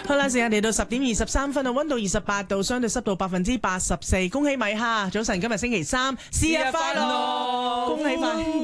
好啦，時間嚟到10:23啊，溫度28度，相對濕度84%。恭喜米哈，早晨，今日星期三，生日快樂！恭喜米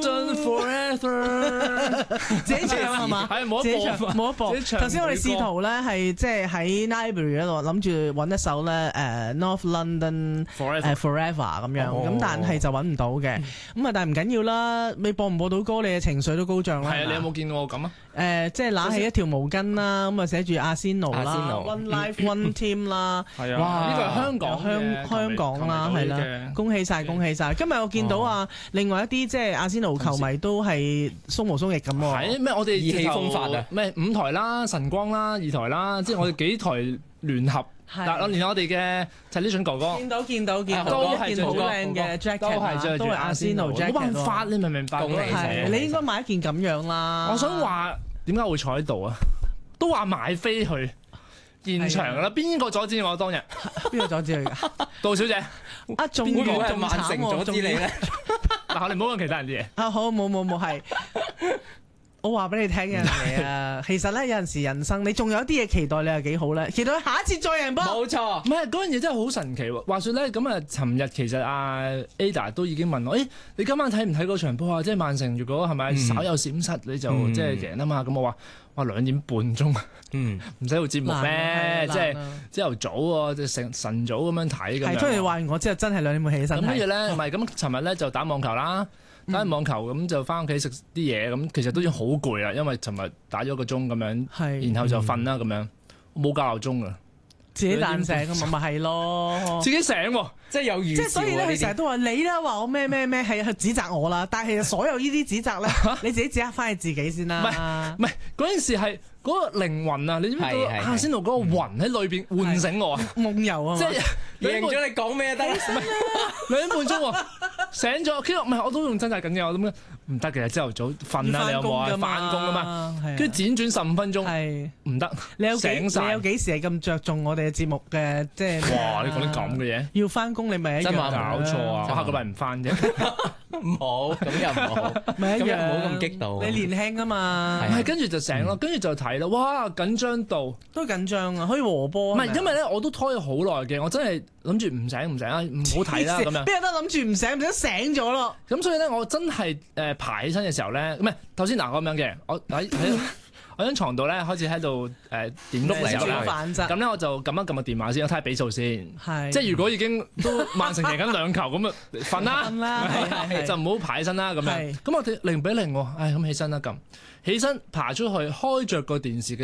自己唱係嘛？ 係冇自己唱得播， 冇得播。頭先我哋試圖咧係即係喺 library 嗰度諗住揾一首咧North London Forever 咁樣，咁但係就揾唔到嘅。咁啊，但係唔緊要啦，你播唔播到歌，你嘅情緒都高漲啦。 係啊，你有冇見過我咁啊？ 即係揦起一條毛巾啦，咁啊寫住阿仙奴啦 ，One Life One Team 啦， 係啊， 哇！ 呢個係香港啦，係啦，恭喜晒，恭喜晒！今日我見到啊，另外一啲即係阿仙奴球迷都係鬆毛鬆翼咁喎。 係咩？我哋意氣風發啊！ 咩5台啦、晨光啦、2台啦，即係我哋幾台聯合。嗱，連我哋嘅陳立準哥哥見到都係一件好靚嘅 jacket， 都係阿仙奴 jacket。 冇辦法，你明唔明白？ 係你應該買一件咁樣啦。 我想話點解會坐喺度啊？都話買飛去現場啦，邊個阻止我當日？ 邊個阻止佢㗎？ 杜小姐啊，仲會唔會係仲曼城阻止你咧？ 嗱，你唔好講其他人啲嘢。 啊，好，冇係。我話俾你聽一樣嘢啊，其實咧有陣時人生你仲有啲嘢期待，你係幾好咧？期待下一次再贏波。 冇錯， 唔係嗰樣嘢真係好神奇喎。話說咧，咁啊，尋日其實阿 Ada 都已經問我，你今晚睇唔睇嗰場波啊？即係曼城如果係咪稍有閃失你就即係贏啊嘛？咁我話2點半鐘，唔使做節目咩？即係朝頭早喎，即係晨早咁樣睇咁樣。 係，當你話完我之後真係2點半起身。 咁跟住咧，唔係咁，尋日咧就打網球啦。打完網球咁就翻屋企食啲嘢，咁其實都已經好攰啦，因為尋日打咗個鐘咁樣，然後就瞓啦咁樣，冇校鬧鐘噶， 自己彈醒咁咪係咯， 自己醒喎， 即係有預兆。 即係所以咧，佢成日都話你啦，話我咩係去指責我啦，但係其實所有呢啲指責咧，你自己指責翻你自己先啦。 唔係嗰件事係嗰個靈魂啊！你知唔知道阿仙奴嗰個魂喺裏邊喚醒我啊？ 夢遊啊！ 即係贏咗你講咩得？ 唔係2點半鐘喎，醒咗。其實唔係我都用掙扎緊嘅，我諗唔得嘅，朝頭早瞓啦，你有冇啊？翻工㗎嘛，跟住輾轉15分鐘，唔得。你有幾時係咁着重我哋嘅節目嘅？即係哇！你講啲咁嘅嘢， 要翻工你咪一樣搞錯啊！我下個禮拜唔翻啫。 唔好，咁又唔好， 咪一樣， 唔好咁激動。 你年輕啊嘛， 係跟住就醒咯，跟住就睇啦。哇，緊張到都緊張啊，可以和波。 唔係因為咧，我都拖咗好耐嘅，我真係諗住唔醒啊，唔好睇啦咁樣。 邊有得諗住唔醒咗咯？ 咁所以咧，我真係爬起身嘅時候咧，唔係頭先嗱咁樣嘅，我喺我張床度咧開始喺度點碌嚟嘅時候啦，咁咧我就撳一撳個電話先，我睇下比數先。係，即係如果已經都曼城贏緊2球咁啊，瞓啦，就唔好爬起身啦咁樣。咁我哋0-0喎，咁起身啦咁，起身爬出去開着個電視嘅